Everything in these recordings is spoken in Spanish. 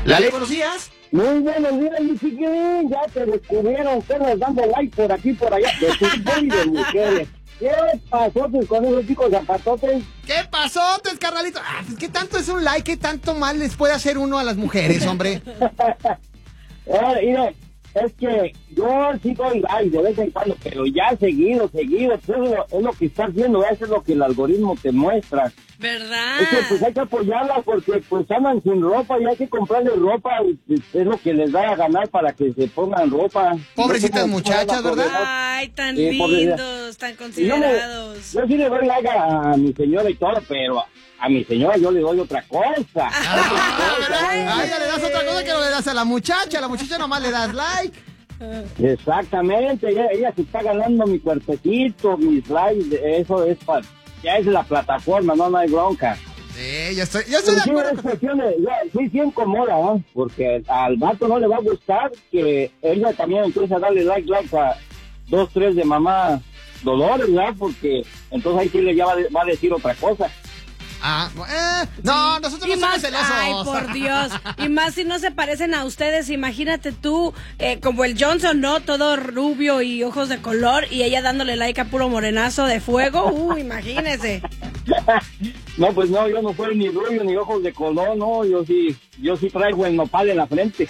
Lale, buenos días. Muy buenos días, mi chiquilín. Ya te descubrieron, ustedes dando like por aquí y por allá. De fútbol y de mujeres. ¿Qué pasó con esos chicos zapatotes? ¿Qué pasó, carnalito? Pues, ¿qué tanto es un like? ¿Qué tanto mal les puede hacer uno a las mujeres, hombre? Mire, es que yo sí doy like de vez en cuando, pero ya seguido, pues es lo que está haciendo, eso es lo que el algoritmo te muestra. ¿Verdad? Es que pues hay que apoyarlas porque pues andan sin ropa y hay que comprarles ropa, es lo que les da a ganar para que se pongan ropa. Pobrecitas muchachas, ¿verdad? Ay, tan lindos, tan considerados. Yo sí le doy like a mi señora y todo, pero a mi señora yo le doy otra cosa. Ay, ya le das otra cosa que no le das a la muchacha nomás le das like. Exactamente, ella se está ganando mi cuerpecito, mis likes, eso es para... Ya es la plataforma, no hay bronca. Sí, yo estoy de acuerdo. Sí incomoda, ¿no? Porque al vato no le va a gustar que ella también empiece a darle like a 2, 3 de mamá Dolores, ¿verdad? Porque entonces ahí sí le ya va a decir otra cosa. No, nosotros no somos celosos. Ay, por Dios. Y más si no se parecen a ustedes. Imagínate tú, como el Johnson, ¿no? Todo rubio y ojos de color. Y ella dándole like a puro morenazo de fuego. Imagínese. No, pues no, yo no soy ni rubio ni ojos de color, no. Yo sí traigo el nopal en la frente.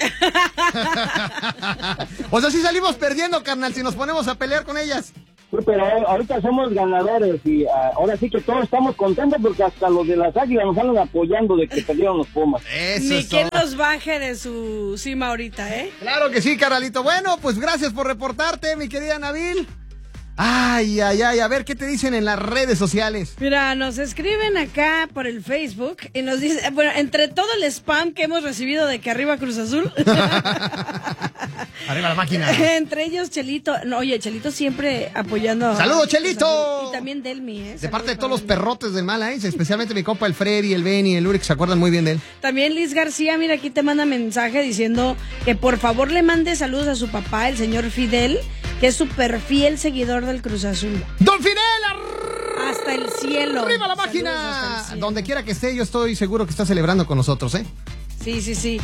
O sea, sí salimos perdiendo, carnal, si nos ponemos a pelear con ellas. Sí, pero ahorita somos ganadores y ahora sí que todos estamos contentos porque hasta los de las Águilas nos andan apoyando de que perdieron los Pumas. Ni quien los baje de su cima ahorita, ¿eh? Claro que sí, carnalito. Bueno, pues gracias por reportarte, mi querida Nabil. Ay, a ver qué te dicen en las redes sociales. Mira, nos escriben acá por el Facebook y nos dicen, bueno, entre todo el spam que hemos recibido de que arriba Cruz Azul. Arriba la máquina. Entre ellos Chelito, no, oye, Chelito siempre apoyando. ¡Saludos, Chelito! Y también Delmi, de parte de todos los perrotes del Mala, especialmente mi compa el Freddy, el Benny, el Uri, que se acuerdan muy bien de él. También Liz García, mira, aquí te manda mensaje diciendo que por favor le mande saludos a su papá, el señor Fidel, que es súper fiel seguidor del Cruz Azul. ¡Don Fidel! Hasta el cielo. ¡Arriba la máquina! Donde quiera que esté, yo estoy seguro que está celebrando con nosotros, ¿eh? Sí.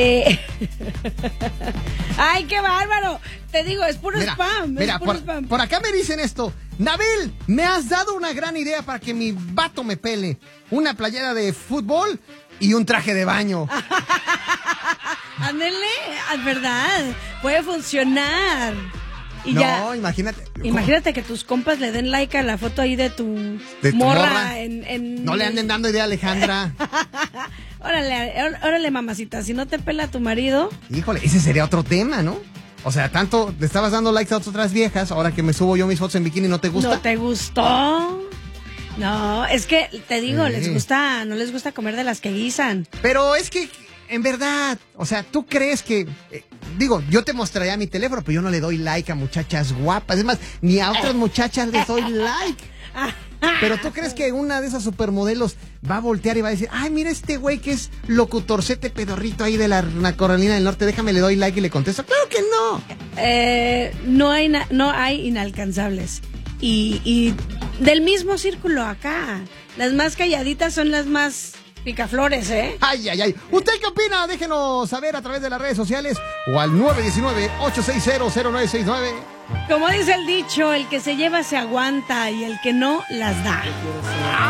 ¡Ay, qué bárbaro! Te digo, es puro spam. Mira, por acá me dicen esto. Nabil, me has dado una gran idea para que mi vato me pele. Una playera de fútbol y un traje de baño. Ándele, ¿verdad? Puede funcionar. Y no, ya, imagínate. Imagínate que tus compas le den like a la foto ahí de tu morra. No le anden dando idea a Alejandra. Órale, mamacita, si no te pela tu marido. Híjole, ese sería otro tema, ¿no? O sea, tanto le estabas dando likes a otras viejas, ahora que me subo yo mis fotos en bikini, ¿no te gusta? ¿No te gustó? No, es que te digo, no les gusta comer de las que guisan. Pero es que, en verdad, o sea, ¿tú crees que...? Digo, yo te mostraría mi teléfono, pero yo no le doy like a muchachas guapas. Es más, ni a otras muchachas les doy like. Pero ¿tú crees que una de esas supermodelos va a voltear y va a decir, ay, mira este güey que es locutorcete pedorrito ahí de la Carolina del Norte, déjame, le doy like y le contesto? ¡Claro que no! No hay inalcanzables. Y del mismo círculo acá. Las más calladitas son las más picaflores, ¿eh? Ay. ¿Usted qué opina? Déjenos saber a través de las redes sociales o al 919-860-0969. Como dice el dicho, el que se lleva se aguanta y el que no las da.